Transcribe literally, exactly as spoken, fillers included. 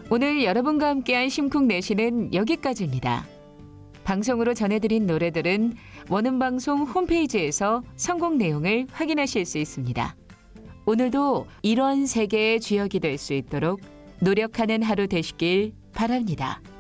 오늘 여러분과 함께한 심쿵 내시는 여기까지입니다. 방송으로 전해드린 노래들은 원음방송 홈페이지에서 선곡 내용을 확인하실 수 있습니다. 오늘도 이런 세계의 주역이 될 수 있도록 노력하는 하루 되시길 바랍니다.